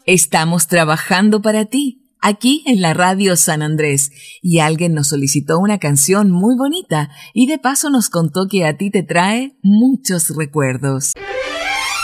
Estamos trabajando para ti, aquí en la Radio San Andrés, y alguien nos solicitó una canción muy bonita y de paso nos contó que a ti te trae muchos recuerdos.